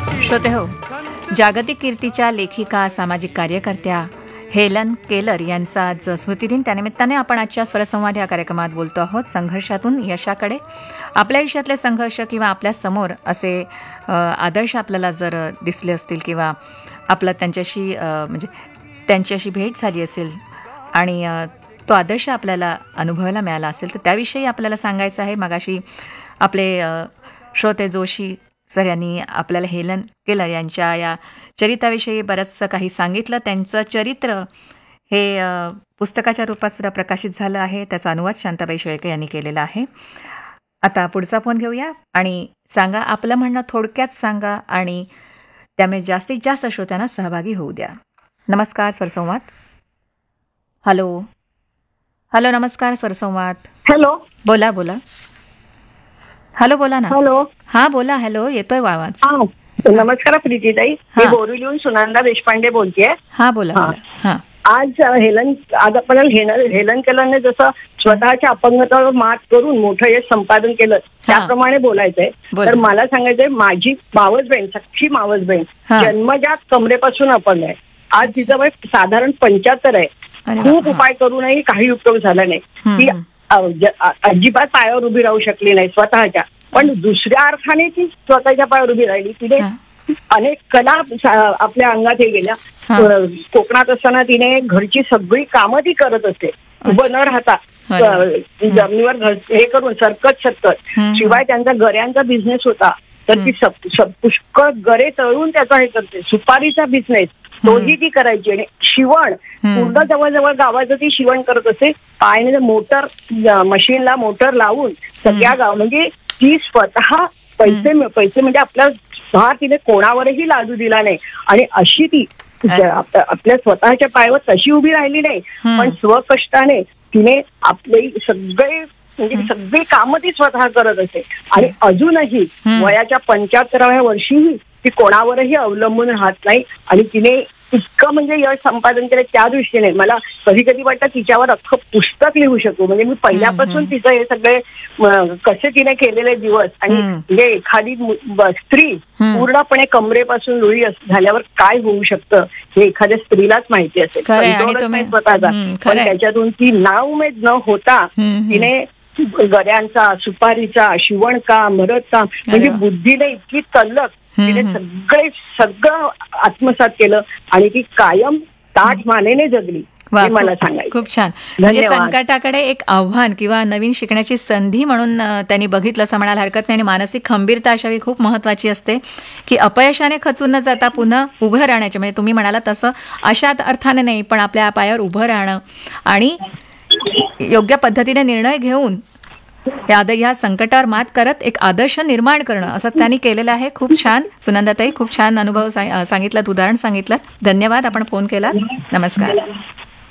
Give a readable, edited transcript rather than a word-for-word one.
श्रोते हो, जागतिक कीर्तीच्या लेखिका, सामाजिक कार्यकर्त्या हेलन केलर यांचा आज स्मृतिदिन. त्यानिमित्ताने आपण आजच्या स्वरसंवाद या कार्यक्रमात बोलतो आहोत. संघर्षातून यशाकडे. आपल्या आयुष्यातले संघर्ष किंवा आपल्या समोर असे आदर्श आपल्याला जर दिसले असतील किंवा आपला त्यांच्याशी भेट झाली असेल आणि तो आदर्श आपल्याला अनुभवायला मिळाला असेल तर त्याविषयी आपल्याला सांगायचं आहे. मगाशी आपले श्रोते जोशी सर यांनी आपल्याला हेलन केलर यांच्या या चरित्राविषयी बरंचसं काही सांगितलं. त्यांचं चरित्र हे पुस्तकाच्या रूपात सुद्धा प्रकाशित झालं आहे. त्याचा अनुवाद शांताबाई शेळके यांनी केलेला आहे. आता पुढचा फोन घेऊया आणि सांगा, आपलं म्हणणं थोडक्यात सांगा आणि त्यामुळे जास्तीत जास्त श्रोत्यांना सहभागी होऊ द्या. नमस्कार स्वरसंवाद. हॅलो हॅलो, नमस्कार स्वरसंवाद. हॅलो, बोला बोला. हॅलो, बोला ना. हॅलो, हा बोला. हॅलो, येतोय आवाज. नमस्कार प्रीतीताई. मी बोरिवलीहून सुनंदा देशपांडे बोलतेय. हा बोला बोला. हा, आज आपण हेलन केलरने जसं स्वतःच्या अपंगतावर मात करून मोठं यश संपादन केलं त्याप्रमाणे बोलायचंय. तर मला सांगायचंय, माझी मावस बहीण, सख्खी मावस बहीण जन्मजात कमरेपासून अपंग आहे. आज तिचं वय साधारण 75 आहे. खूप उपाय करूनही काही उपयोग झाला नाही. ती अजिबात पायावर उभी राहू शकली नाही स्वतःच्या, पण दुसऱ्या अर्थाने ती स्वतःच्या पायावर उभी राहिली. तिने अनेक कला आपल्या अंगात हे गेल्या. कोकणात असताना तिने घरची सगळी कामं ती करत असते, उभं न राहता जमिनीवर हे करून सरकत. शिवाय त्यांचा गऱ्यांचा बिझनेस होता, तर ती पुष्कळ गरे तळून त्याचा हे करते. सुपारीचा बिझनेस तोही ती करायची. आणि शिवण पूर्ण जवळजवळ गावाचं ती शिवण करत असते. पायाने मशीनला मोटर लावून सगळ्या गाव, म्हणजे ती स्वतः पैसे म्हणजे आपल्या तिने कोणावरही लादू दिला नाही. आणि अशी ती आपल्या स्वतःच्या पायावर तशी उभी राहिली नाही, पण स्वकष्टाने तिने आपले सगळी कामं ती स्वतः करत असते. आणि अजूनही वयाच्या 75व्या वर्षीही ती कोणावरही अवलंबून राहत नाही. आणि तिने इतकं म्हणजे यश संपादन केलं. त्या दृष्टीने मला कधी कधी वाटतं तिच्यावर अख्खं पुस्तक लिहू शकू. म्हणजे मी पहिल्यापासून तिचं हे सगळे कसे तिने केलेले दिवस, आणि म्हणजे एखादी स्त्री पूर्णपणे कमरेपासून लुळी झाल्यावर काय होऊ शकतं हे एखाद्या स्त्रीलाच माहिती असेल, स्वतःचा. पण त्याच्यातून ती नाउमेद न होता तिने गऱ्यांचा, सुपारीचा, शिवणकाम, भरतकाम, म्हणजे बुद्धीने इतकी तल्लख तिने सगळं आत्मसात केलं आणि ती कायम ताठ मानेने जगली. मला सांगायचं. खूप छान. म्हणजे संकटाकडे एक आव्हान किंवा नवीन शिकण्याची संधी म्हणून त्यांनी बघितलं असं म्हणायला हरकत नाही. आणि मानसिक खंबीरता अशावी खूप महत्वाची असते की अपयशाने खचून न जाता पुन्हा उभं राहण्याचे, म्हणजे तुम्ही म्हणाला तसं अशा अर्थाने नाही, पण आपल्या पायावर उभं राहणं आणि योग्य पद्धतीने निर्णय घेऊन या संकटावर मात करत एक आदर्श निर्माण करणं असं त्यांनी केलेलं आहे. खूप छान सुनंदाताई, खूप छान अनुभव सांगितलात, उदाहरण सांगितलं. धन्यवाद, आपण फोन केला. नमस्कार.